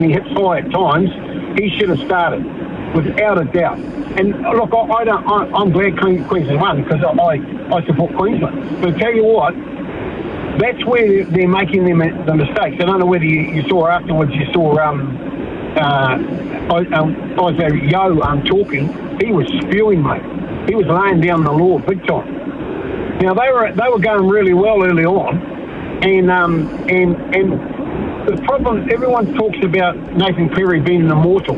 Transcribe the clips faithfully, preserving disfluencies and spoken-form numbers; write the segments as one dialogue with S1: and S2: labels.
S1: he hit fly at times, he should have started, without a doubt. And look, I, I don't. I, I'm glad Queensland won because I, I support Queensland. But I tell you what, that's where they're making them the mistakes. I don't know whether you, you saw afterwards. You saw um, uh, um, Isaiah Yeo um, talking. He was spewing, mate. He was laying down the law big time. Now they were they were going really well early on, and um, and and the problem, everyone talks about Nathan Cleary being an immortal.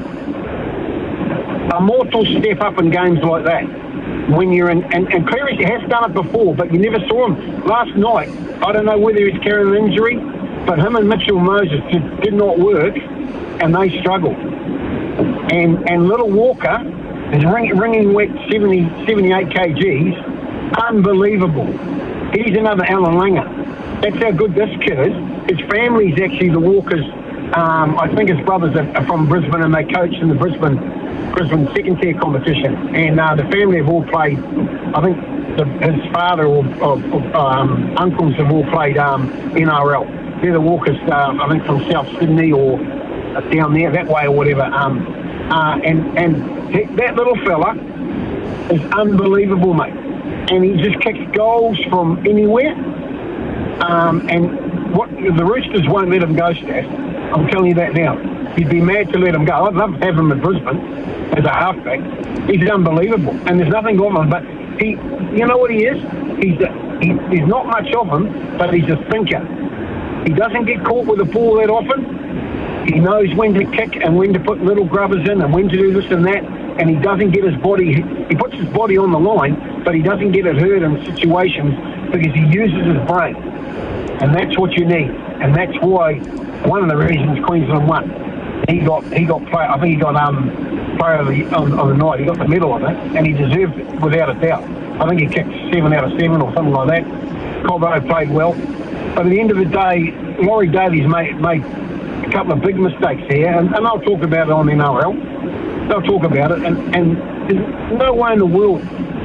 S1: Immortals step up in games like that when you're in, and, and Cleary has done it before, but you never saw him. Last night, I don't know whether he's carrying an injury, but him and Mitchell Moses did, did not work, and they struggled. And and Little Walker is ring, ringing wet seventy, seventy-eight kilograms, unbelievable. He's another Alan Langer. That's how good this kid is. His family's actually the Walkers. Um, I think his brothers are, are from Brisbane, and they coach in the Brisbane Brisbane second tier competition. And uh, the family have all played. I think the, his father or, or, or um, uncles have all played um, N R L. They're the Walkers. Uh, I think from South Sydney or uh, down there that way or whatever. Um, uh, and and he, that little fella is unbelievable, mate. And he just kicks goals from anywhere. Um, and what the Roosters won't let him go, Steph. I'm telling you that now. He'd be mad to let him go. I'd love to have him at Brisbane as a halfback. He's unbelievable, and there's nothing of him. But he, you know what he is? He's a, he, there's not much of him, but he's a thinker. He doesn't get caught with the ball that often. He knows when to kick and when to put little grubbers in and when to do this and that. And he doesn't get his body. He puts his body on the line, but he doesn't get it hurt in situations because he uses his brain. And that's what you need. And that's why one of the reasons Queensland won. He got he got play, I think he got um player of the on, on the night. He got the medal on it, and he deserved it without a doubt. I think he kicked seven out of seven or something like that. Cobbo played well, but at the end of the day, Laurie Daly's made made a couple of big mistakes here, and, and I'll talk about it on the N R L. They'll talk about it, and, and there's no way in the world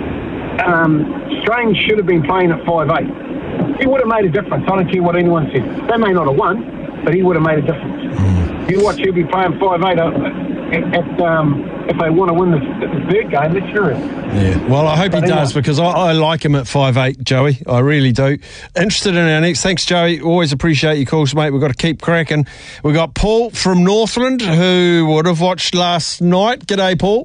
S1: um, Strange should have been playing at five eight. He would have made a difference. I don't care what anyone says. They may not have won, but he would have made a difference. You watch, he'll be playing five eight at, at, um, if they want to win the, the third game, they're serious.
S2: Yeah, well, I hope but he anyway. does, because I, I like him at five eight, Joey. I really do. Interested in our next. Thanks, Joey. Always appreciate your calls, mate. We've got to keep cracking. We've got Paul from Northland, who would have watched last night. G'day, Paul.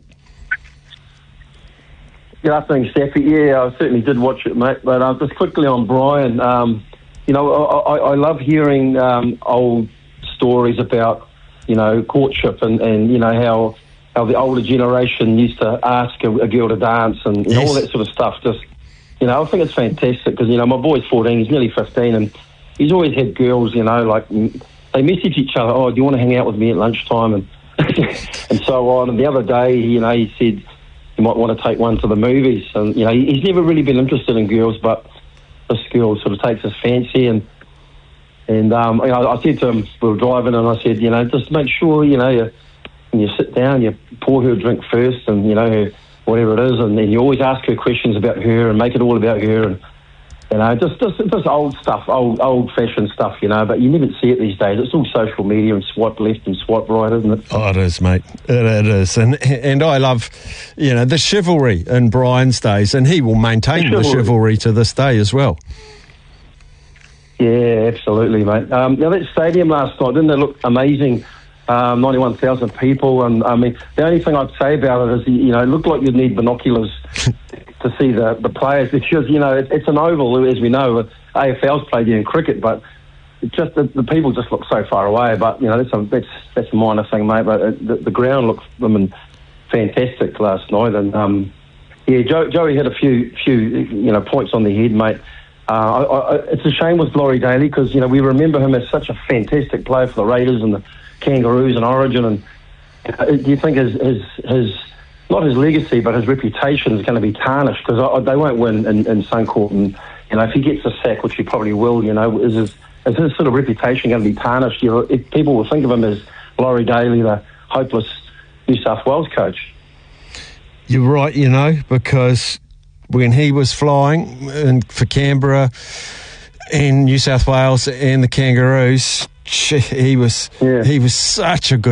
S3: Good afternoon, Steffi. Yeah, I certainly did watch it, mate. But uh, just quickly on Brian, um, you know, I, I, I love hearing um, old stories about, you know, courtship and, and you know, how how the older generation used to ask a, a girl to dance and,
S2: yes.
S3: and all that sort of stuff. Just, you know, I think it's fantastic because, you know, my boy's fourteen, he's nearly fifteen, and he's always had girls, you know, like, they message each other, oh, do you want to hang out with me at lunchtime? And and so on. And the other day, you know, he said he might want to take one to the movies. And, you know, he's never really been interested in girls, but this girl sort of takes his fancy. And And, um, you know, I said to him, we were driving, and I said, you know, just make sure, you know, you, when you sit down, you pour her a drink first and, you know, her, whatever it is, and then you always ask her questions about her and make it all about her. And, you know, just, just, just old stuff, old, old-fashioned stuff, you know, but you never see it these days. It's all social media and swipe left and swipe right, isn't it?
S2: Oh, it is, mate. It, it is. And and I love, you know, the chivalry in Brian's days, and he will maintain the chivalry, the chivalry to this day as well.
S3: Yeah, absolutely, mate. Um, now, that stadium last night, didn't it look amazing? Um, ninety-one thousand people, and I mean, the only thing I'd say about it is, you know, it looked like you'd need binoculars to see the, the players, because, you know, it, it's an oval, as we know. A F L's played here in cricket, but it just the, the people just look so far away. But, you know, that's a, that's, that's a minor thing, mate. But it, the, the ground looked, I mean, fantastic last night. And, um, yeah, Joe, Joey had a few, few, you know, points on the head, mate. Uh, I, I, it's a shame with Laurie Daly because, you know, we remember him as such a fantastic player for the Raiders and the Kangaroos and Origin. And uh, do you think his, his, his, not his legacy, but his reputation is going to be tarnished because they won't win in, in Suncorp? And, you know, if he gets a sack, which he probably will, you know, is his, is his sort of reputation going to be tarnished? You know, if people will think of him as Laurie Daly, the hopeless New South Wales coach.
S2: You're right, you know, because when he was flying and for Canberra and New South Wales and the Kangaroos, he was
S3: Yeah.
S2: he was such a good